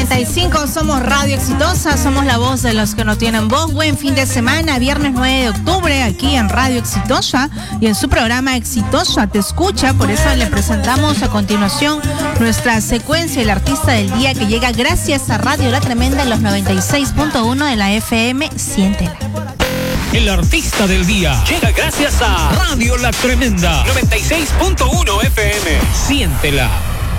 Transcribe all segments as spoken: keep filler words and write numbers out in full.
noventa y cinco, somos Radio Exitosa, somos la voz de los que no tienen voz. Buen fin de semana, viernes nueve de octubre, aquí en Radio Exitosa y en su programa Exitosa Te Escucha. Por eso le presentamos a continuación nuestra secuencia, el artista del día, que llega gracias a Radio La Tremenda en los noventa y seis punto uno de la F M. Siéntela. El artista del día llega gracias a Radio La Tremenda noventa y seis punto uno F M. Siéntela.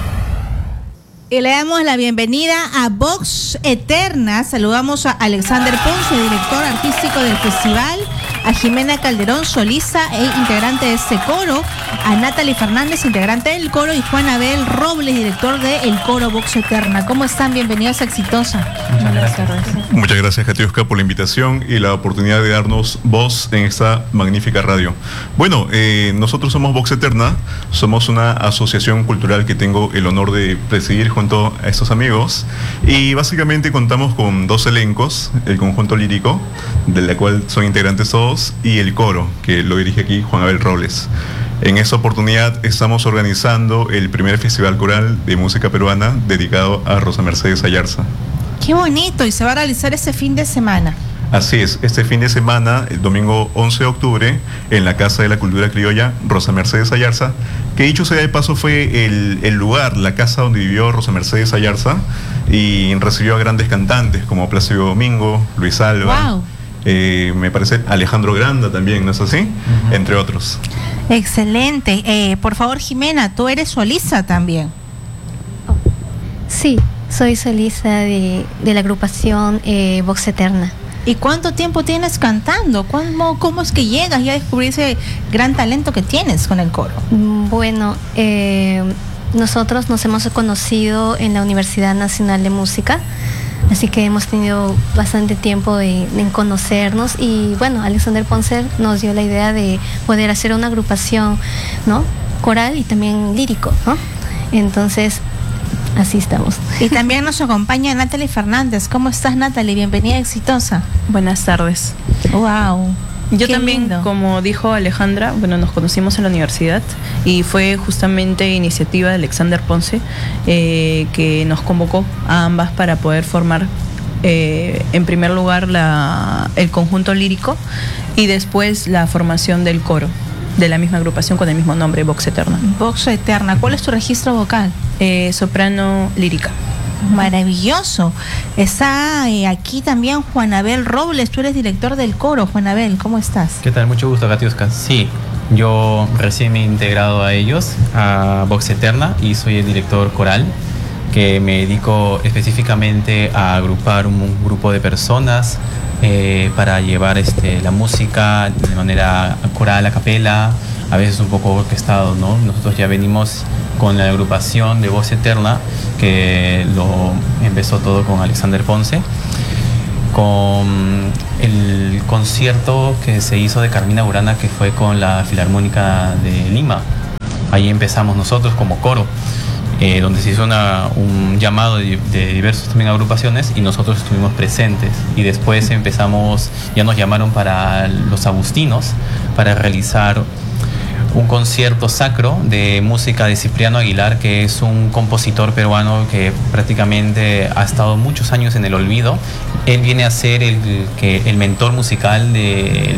Y le damos la bienvenida a Voz Eterna. Saludamos a Alexander Ponce, director artístico del festival, a Jimena Calderón, solista e integrante de este coro, a Natalie Fernández, integrante del coro, y Juan Abel Robles, director del coro Voz Eterna. ¿Cómo están? Bienvenidos a Exitosa. Muchas gracias. Muchas gracias, Katiuska, por la invitación y la oportunidad de darnos voz en esta magnífica radio. Bueno, eh, nosotros somos Voz Eterna, somos una asociación cultural que tengo el honor de presidir junto a estos amigos, y básicamente contamos con dos elencos: el conjunto lírico, del cual son integrantes todos, y el coro, que lo dirige aquí Juan Abel Robles. En esta oportunidad estamos organizando el primer festival coral de música peruana dedicado a Rosa Mercedes Ayarza. ¡Qué bonito! Y se va a realizar ese fin de semana. Así es, este fin de semana, el domingo once de octubre, en la Casa de la Cultura Criolla, Rosa Mercedes Ayarza, que dicho sea de paso fue el, el lugar, la casa donde vivió Rosa Mercedes Ayarza, y recibió a grandes cantantes como Plácido Domingo, Luis Alba, wow. eh, me parece Alejandro Granda también, ¿no es así? Uh-huh. Entre otros. Excelente. Eh, por favor, Jimena, tú eres solista también. Sí, soy solista de, de la agrupación eh, Voz Eterna. ¿Y cuánto tiempo tienes cantando? ¿Cómo, cómo es que llegas ya a descubrir ese gran talento que tienes con el coro? Bueno, eh, nosotros nos hemos conocido en la Universidad Nacional de Música, así que hemos tenido bastante tiempo de, de conocernos, y bueno, Alexander Ponce nos dio la idea de poder hacer una agrupación, ¿no?, coral y también lírico, ¿no? Entonces, así estamos. Y también nos acompaña Natalie Fernández. ¿Cómo estás, Natalie? Bienvenida a Exitosa. Buenas tardes. Wow. Yo Qué también, lindo. Como dijo Alejandra, bueno, nos conocimos en la universidad y fue justamente iniciativa de Alexander Ponce eh, que nos convocó a ambas para poder formar eh, en primer lugar la, el conjunto lírico y después la formación del coro de la misma agrupación con el mismo nombre, Voz Eterna. Voz Eterna. ¿Cuál es tu registro vocal? Eh, soprano lírica. Maravilloso. Está eh, aquí también Juan Abel Robles. Tú eres director del coro. Juan Abel, ¿cómo estás? ¿Qué tal? Mucho gusto, Katiuska. Sí, yo recién me he integrado a ellos, a Voz Eterna, y soy el director coral, que me dedico específicamente a agrupar un, un grupo de personas eh, para llevar este, la música de manera coral, a capela, a veces un poco orquestado, ¿no? Nosotros ya venimos con la agrupación de Voz Eterna, que lo empezó todo con Alexander Ponce, con el concierto que se hizo de Carmina Burana, que fue con la Filarmónica de Lima. Ahí empezamos nosotros como coro, eh, donde se hizo una, un llamado de, de diversas también agrupaciones, y nosotros estuvimos presentes. Y después empezamos, ya nos llamaron para los agustinos, para realizar un concierto sacro de música de Cipriano Aguilar, que es un compositor peruano que prácticamente ha estado muchos años en el olvido. Él viene a ser el, que, el mentor musical de,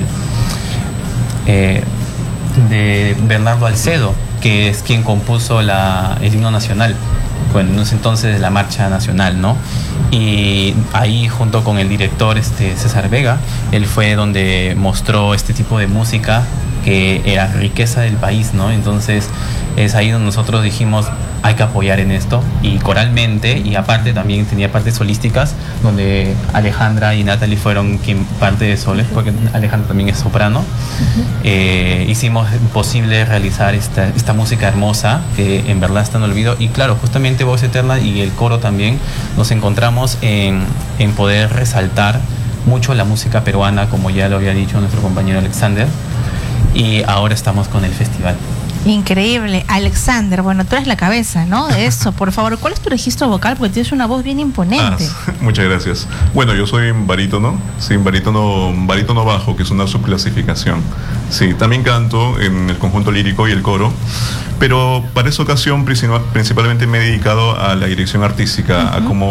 eh, de Bernardo Alcedo, que es quien compuso la, el himno nacional, bueno, en ese entonces la marcha nacional, ¿no? Y ahí, junto con el director este, César Vega, él fue donde mostró este tipo de música, que era riqueza del país, ¿no? Entonces es ahí donde nosotros dijimos, hay que apoyar en esto, y coralmente, y aparte también tenía partes solísticas, donde Alejandra y Natalie fueron quien parte de soles, porque Alejandra también es soprano. Uh-huh. eh, hicimos posible realizar esta, esta música hermosa, que en verdad está en olvido, y claro, justamente Voz Eterna y el coro también nos encontramos en, en poder resaltar mucho la música peruana, como ya lo había dicho nuestro compañero Alexander, y ahora estamos con el festival. Increíble. Alexander, bueno, tú eres la cabeza, ¿no? De eso, por favor, ¿cuál es tu registro vocal? Porque tienes una voz bien imponente. Ah, muchas gracias. Bueno, yo soy barítono, sí, barítono, barítono bajo, que es una subclasificación. Sí, también canto en el conjunto lírico y el coro, pero para esa ocasión principalmente me he dedicado a la dirección artística, uh-huh. a cómo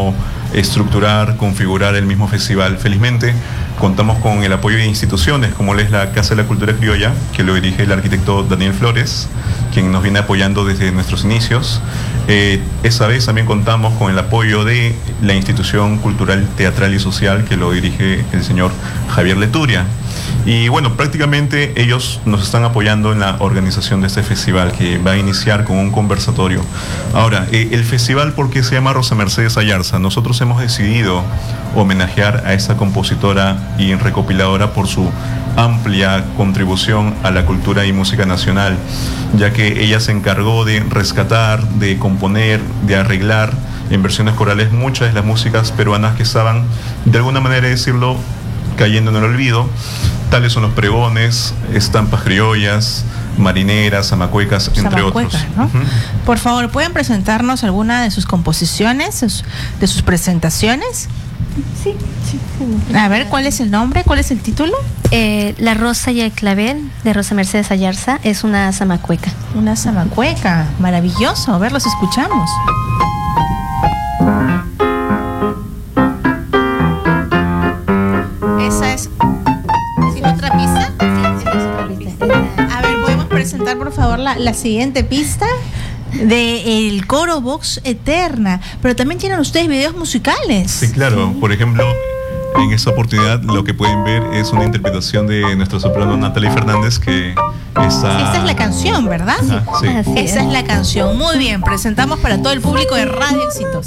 estructurar, configurar el mismo festival. Felizmente contamos con el apoyo de instituciones como es la Casa de la Cultura Criolla, que lo dirige el arquitecto Daniel Flores, quien nos viene apoyando desde nuestros inicios. Eh, esa vez también contamos con el apoyo de la Institución Cultural, Teatral y Social, que lo dirige el señor Javier Leturia. Y bueno, prácticamente ellos nos están apoyando en la organización de este festival, que va a iniciar con un conversatorio. Ahora, eh, el festival, ¿por qué se llama Rosa Mercedes Ayarza? Nosotros hemos decidido homenajear a esta compositora y recopiladora por su amplia contribución a la cultura y música nacional, ya que ella se encargó de rescatar, de componer, de arreglar en versiones corales muchas de las músicas peruanas que estaban, de alguna manera decirlo, cayendo en el olvido. Tales son los pregones, estampas criollas, marineras, zamacuecas, entre Zamacuecas, otros. ¿no? Uh-huh. Por favor, ¿pueden presentarnos alguna de sus composiciones, sus- de sus presentaciones? Sí, sí. sí. A ver, ¿cuál es el nombre? ¿Cuál es el título? Eh, La Rosa y el Clavel de Rosa Mercedes Ayarza es una zamacueca. Una zamacueca. Maravilloso. A ver, los escuchamos. Esa es... ¿Sí, otra pista? A ver, ¿podemos presentar por favor la, la siguiente pista? De el coro Vox Eterna. Pero también tienen ustedes videos musicales. Sí, claro. Por ejemplo, en esta oportunidad lo que pueden ver es una interpretación de nuestra soprano Natalie Fernández, que está... Esta es la canción, ¿verdad? Ah, sí. Así Esa es la canción. Muy bien, presentamos para todo el público de Radio Exitosa.